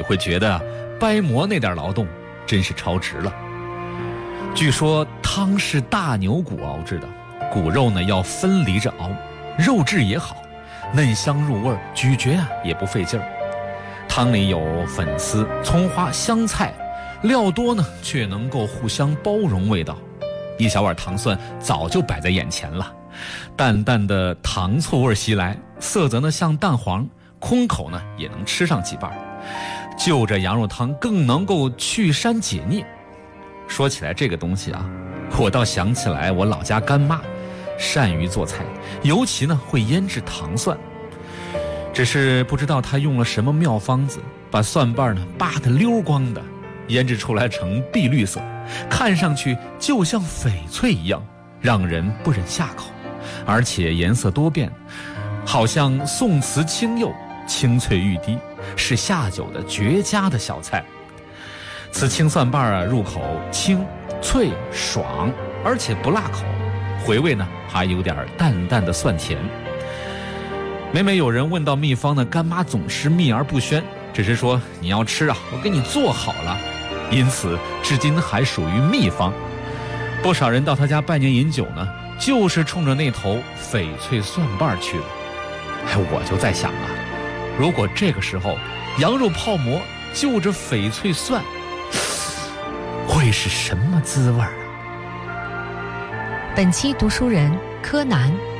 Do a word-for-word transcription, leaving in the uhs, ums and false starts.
会觉得掰馍那点劳动真是超值了。据说汤是大牛骨熬制的，骨肉呢要分离着熬，肉质也好，嫩香入味，咀嚼啊也不费劲儿。汤里有粉丝、葱花、香菜，料多呢却能够互相包容味道。一小碗糖蒜早就摆在眼前了，淡淡的糖醋味袭来，色泽呢像蛋黄，空口呢也能吃上几瓣。就着羊肉汤更能够去膻解腻。说起来这个东西啊，我倒想起来我老家干妈善于做菜，尤其呢会腌制糖蒜。只是不知道她用了什么妙方子，把蒜瓣呢扒得溜光的，腌制出来呈碧绿色，看上去就像翡翠一样，让人不忍下口，而且颜色多变，好像宋瓷青釉，清脆欲滴，是下酒的绝佳的小菜。此青蒜瓣啊，入口清脆爽，而且不辣口，回味呢还有点淡淡的蒜甜。每每有人问到秘方呢，干妈总是秘而不宣，只是说你要吃啊，我给你做好了，因此至今还属于秘方。不少人到他家拜年饮酒呢，就是冲着那头翡翠蒜瓣去的。哎，我就在想啊，如果这个时候羊肉泡馍就着翡翠蒜，会是什么滋味啊？ 本期读书人柯南。